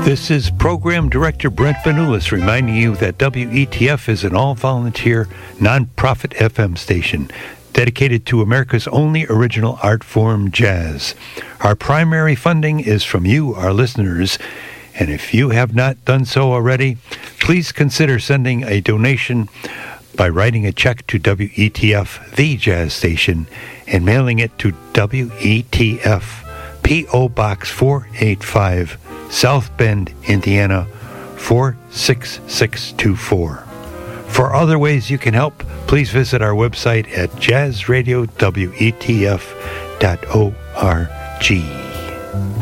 This is Program Director Brent Vanoulis reminding you that WETF is an all-volunteer, non-profit FM station dedicated to America's only original art form, jazz. Our primary funding is from you, our listeners, and if you have not done so already, please consider sending a donation by writing a check to WETF, the jazz station, and mailing it to WETF, P.O. Box 485, South Bend, Indiana, 46624. For other ways you can help, please visit our website at jazzradiowetf.org.